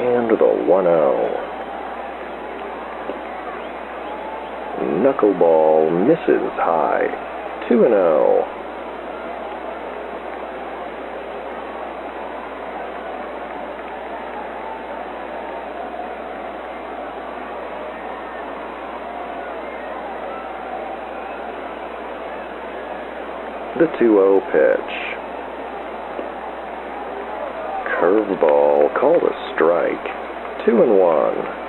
And the 1-0. Knuckleball misses high. 2-0. The 2-0 pitch. Curveball called a strike. 2-1.